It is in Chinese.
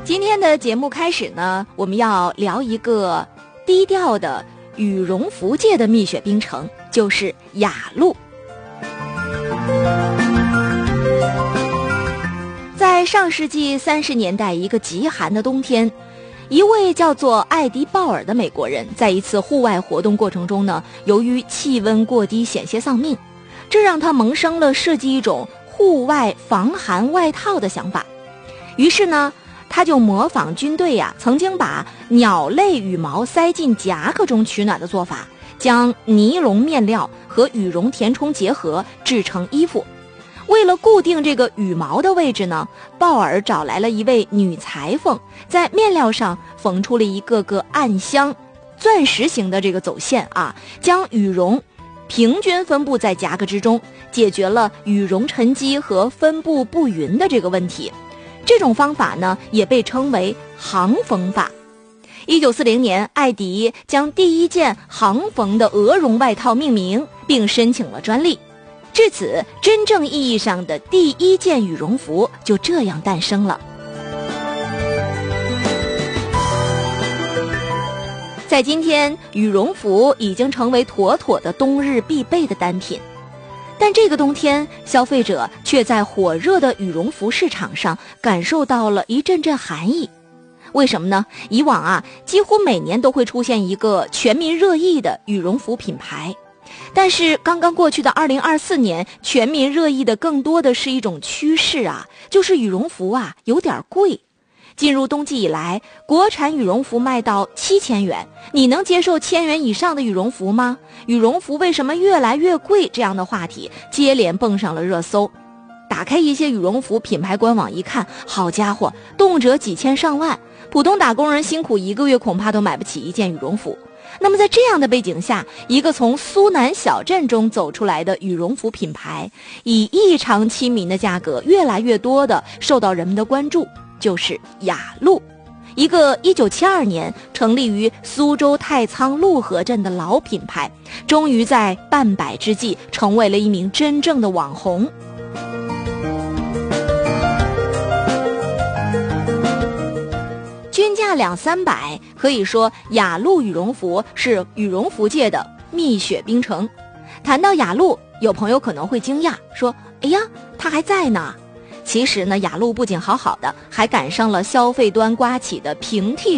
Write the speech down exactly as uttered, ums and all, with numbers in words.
今天的节目开始呢，我们要聊一个低调的羽绒服界的蜜雪冰城，就是雅鹿。在上世纪三十年代一个极寒的冬天，一位叫做艾迪·鲍尔的美国人在一次户外活动过程中呢，由于气温过低险些丧命，这让他萌生了设计一种户外防寒外套的想法。于是呢，他就模仿军队呀、啊、曾经把鸟类羽毛塞进夹克中取暖的做法，将尼龙面料和羽绒填充结合制成衣服。为了固定这个羽毛的位置呢，鲍尔找来了一位女裁缝，在面料上缝出了一个个暗箱钻石形的这个走线啊，将羽绒平均分布在夹克之中，解决了羽绒沉积和分布不匀的这个问题。这种方法呢，也被称为行缝法。一九四零年，艾迪将第一件行缝的鹅绒外套命名，并申请了专利。至此，真正意义上的第一件羽绒服就这样诞生了。在今天，羽绒服已经成为妥妥的冬日必备的单品。但这个冬天，消费者却在火热的羽绒服市场上感受到了一阵阵寒意。为什么呢？以往啊，几乎每年都会出现一个全民热议的羽绒服品牌。但是刚刚过去的二零二四年，全民热议的更多的是一种趋势啊，就是羽绒服啊有点贵。进入冬季以来，国产羽绒服卖到七千元，你能接受千元以上的羽绒服吗？羽绒服为什么越来越贵？这样的话题接连蹦上了热搜。打开一些羽绒服品牌官网一看，好家伙，动辄几千上万，普通打工人辛苦一个月恐怕都买不起一件羽绒服。那么在这样的背景下，一个从苏南小镇中走出来的羽绒服品牌，以异常亲民的价格越来越多的受到人们的关注，就是雅鹿，一个一九七二年成立于苏州太仓陆河镇的老品牌，终于在半百之际成为了一名真正的网红。均价两三百，可以说雅鹿羽绒服是羽绒服界的蜜雪冰城。谈到雅鹿，有朋友可能会惊讶说，哎呀，它还在呢。其实呢，雅鹿不仅好好的，还赶上了消费端刮起的平替